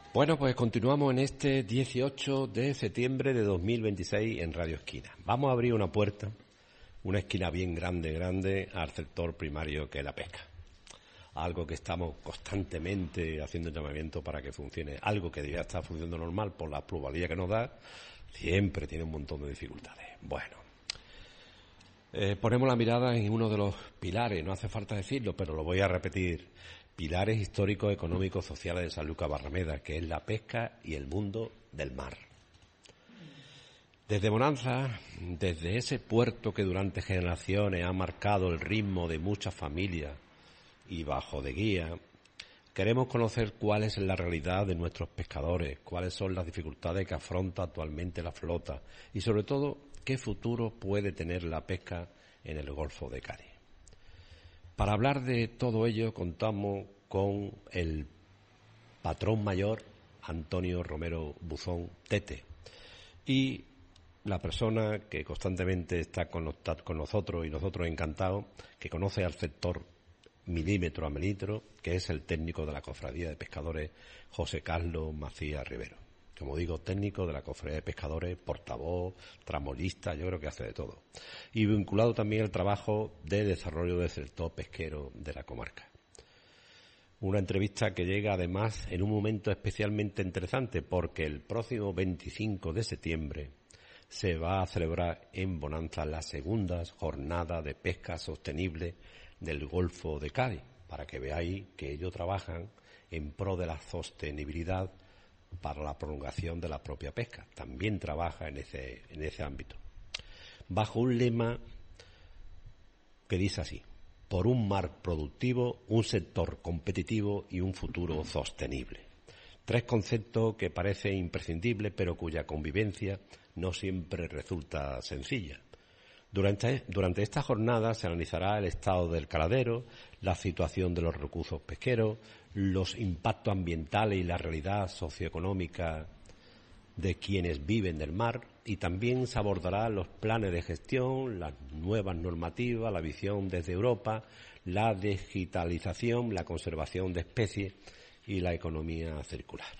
Bueno, pues continuamos en este 18 de septiembre de 2026 en Radio Esquina. Vamos a abrir una puerta, una esquina bien grande al sector primario que es la pesca. Algo que estamos constantemente haciendo llamamiento para que funcione. Algo que debería estar funcionando normal por la plusvalía que nos da, siempre tiene un montón de dificultades. Bueno, ponemos la mirada en uno de los pilares, no hace falta decirlo, pero lo voy a repetir. Pilares históricos, económicos, sociales de Sanlúcar Barrameda, que es la pesca y el mundo del mar. Desde Bonanza, desde ese puerto que durante generaciones ha marcado el ritmo de muchas familias y bajo de guía, queremos conocer cuál es la realidad de nuestros pescadores, cuáles son las dificultades que afronta actualmente la flota y, sobre todo, qué futuro puede tener la pesca en el Golfo de Cádiz. Para hablar de todo ello contamos con el patrón mayor Antonio Romero Buzón Tete y la persona que constantemente está con nosotros y nosotros encantados, que conoce al sector milímetro a milímetro, que es el técnico de la Cofradía de Pescadores José Carlos Macías Rivero. Como digo, técnico de la Cofradía de Pescadores, portavoz, tramolista, yo creo que hace de todo. Y vinculado también al trabajo de desarrollo del sector pesquero de la comarca. Una entrevista que llega además en un momento especialmente interesante porque el próximo 25 de septiembre se va a celebrar en Bonanza las segundas jornadas de pesca sostenible del Golfo de Cádiz, para que veáis que ellos trabajan en pro de la sostenibilidad para la prolongación de la propia pesca. También trabaja en ese ámbito. Bajo un lema que dice así: por un mar productivo, un sector competitivo y un futuro sostenible. Tres conceptos que parecen imprescindibles, pero cuya convivencia no siempre resulta sencilla. Durante esta jornada se analizará el estado del caladero, la situación de los recursos pesqueros, los impactos ambientales y la realidad socioeconómica de quienes viven del mar, y también se abordará los planes de gestión, las nuevas normativas, la visión desde Europa, la digitalización, la conservación de especies y la economía circular.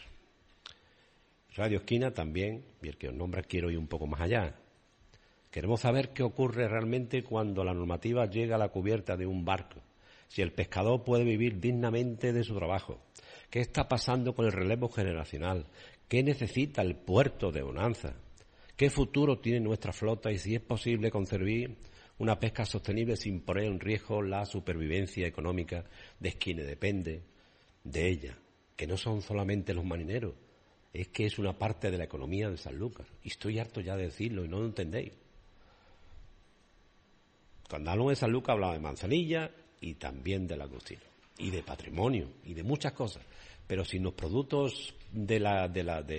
Radio Esquina también, y el que os nombra quiero ir un poco más allá. Queremos saber qué ocurre realmente cuando la normativa llega a la cubierta de un barco, si el pescador puede vivir dignamente de su trabajo, qué está pasando con el relevo generacional, qué necesita el puerto de Bonanza, qué futuro tiene nuestra flota y si es posible concebir una pesca sostenible sin poner en riesgo la supervivencia económica de quienes dependen de ella, que no son solamente los marineros, es que es una parte de la economía de Sanlúcar. Y estoy harto ya de decirlo y no lo entendéis. Cuando hablo de Sanlúcar hablaba de Manzanilla y también del Agustino, y de patrimonio, y de muchas cosas. Pero sin los productos de